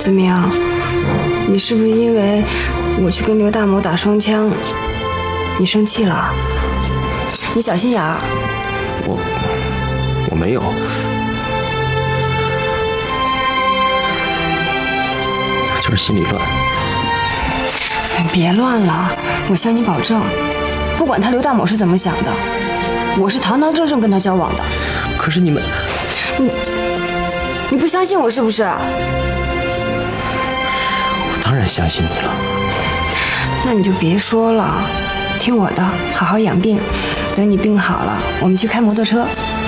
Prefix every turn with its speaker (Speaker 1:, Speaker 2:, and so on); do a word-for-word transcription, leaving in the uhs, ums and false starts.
Speaker 1: 子明，你是不是因为我去跟刘大某打双枪，你生气了？你小心眼儿。
Speaker 2: 我我没有。就是心里乱。
Speaker 1: 你别乱了，我向你保证，不管他刘大某是怎么想的，我是堂堂正正跟他交往的。
Speaker 2: 可是你们，
Speaker 1: 你你不相信我是不是？
Speaker 2: 我当然相信你了。
Speaker 1: 那你就别说了，听我的，好好养病，等你病好了，我们去开摩托车。